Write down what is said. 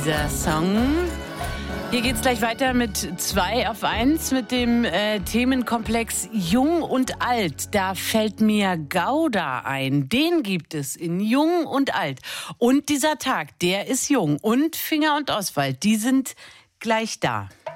dieser Song. Hier geht's gleich weiter mit 2 auf 1 mit dem Themenkomplex Jung und Alt. Da fällt mir Gouda ein. Den gibt es in Jung und Alt. Und dieser Tag, der ist jung. Und Finger und Oswald, die sind gleich da.